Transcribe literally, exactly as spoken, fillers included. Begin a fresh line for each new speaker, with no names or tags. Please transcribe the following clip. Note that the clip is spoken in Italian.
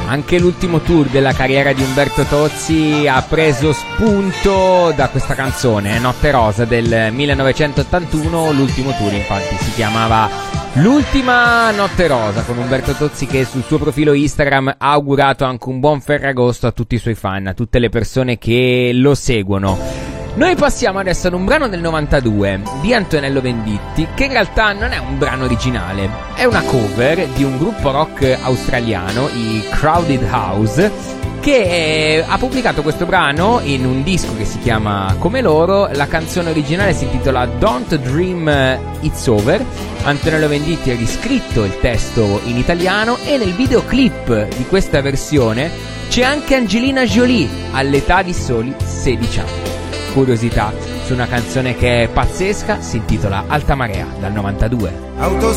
Anche l'ultimo tour della carriera di Umberto Tozzi ha preso spunto da questa canzone, Notte Rosa del millenovecentottantuno. L'ultimo tour infatti si chiamava L'ultima Notte Rosa, con Umberto Tozzi che sul suo profilo Instagram ha augurato anche un buon Ferragosto a tutti i suoi fan, a tutte le persone che lo seguono. Noi passiamo adesso ad un brano del novantadue di Antonello Venditti, che in realtà non è un brano originale, è una cover di un gruppo rock australiano, i Crowded House, che ha pubblicato questo brano in un disco che si chiama come loro. La canzone originale si intitola Don't Dream It's Over. Antonello Venditti ha riscritto il testo in italiano e nel videoclip di questa versione c'è anche Angelina Jolie all'età di soli sedici anni. Curiosità su una canzone che è pazzesca, si intitola Alta Marea dal novantadue.
Auto